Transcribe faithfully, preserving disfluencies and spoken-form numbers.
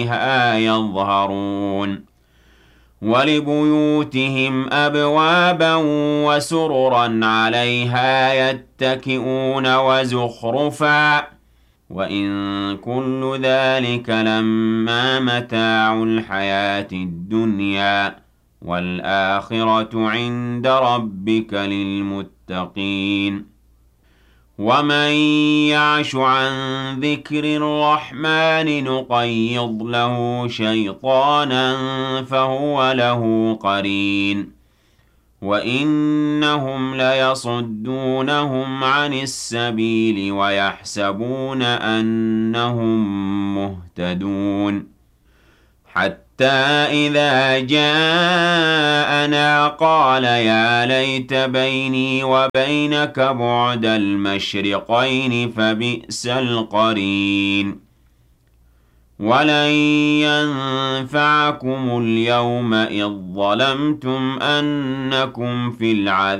عَلَيْهَا يَظْهَرُونَ وَلِبُيُوتِهِمْ أَبْوَابًا وَسُرُرًا عَلَيْهَا يَتَّكِئُونَ وَزُخْرُفًا ۚ وَإِن كُلُّ ذَٰلِكَ لَمَّا مَتَاعُ الْحَيَاةِ الدُّنْيَا ۚ وَالْآخِرَةُ عِندَ رَبِّكَ لِلْمُتَّقِينَ وَمَن يَعْشُ عَن ذِكْرِ الرَّحْمَٰنِ نُقَيِّضْ لَهُ شَيْطَانًا فَهُوَ لَهُ قَرِينٌ وَإِنَّهُمْ لَيَصُدُّونَهُمْ عَنِ السَّبِيلِ وَيَحْسَبُونَ أَنَّهُم مُّهْتَدُونَ حَتَّىٰ إِذَا جَاءَنَا قَالَ يَا لَيْتَ بَيْنِي وَبَيْنَكَ بُعْدَ الْمَشْرِقَيْنِ فَبِئْسَ الْقَرِينُ وَلَن يَنفَعَكُمُ الْيَوْمَ إِذ ظَّلَمْتُمْ أَنَّكُمْ فِي الْعَذَابِ